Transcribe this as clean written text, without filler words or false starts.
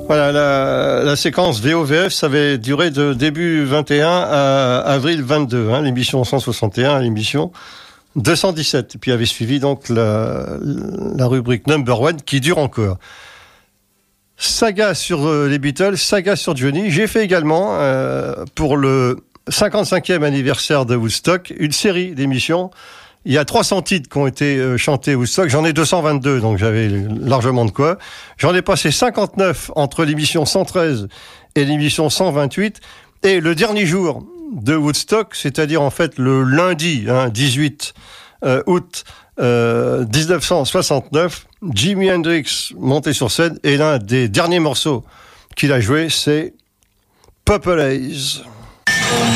Voilà, la séquence VOVF, ça avait duré de début 21 à avril 22, l'émission 161 à l'émission 217. Et puis avait suivi donc la rubrique Number One qui dure encore. Saga sur les Beatles, saga sur Johnny. J'ai fait également, pour le 55e anniversaire de Woodstock, une série d'émissions. Il y a 300 titres qui ont été chantés à Woodstock. J'en ai 222, donc j'avais largement de quoi. J'en ai passé 59 entre l'émission 113 et l'émission 128. Et le dernier jour de Woodstock, c'est-à-dire en fait le lundi 18 août 1969, Jimi Hendrix monté sur scène et l'un des derniers morceaux qu'il a joué, c'est Purple Haze.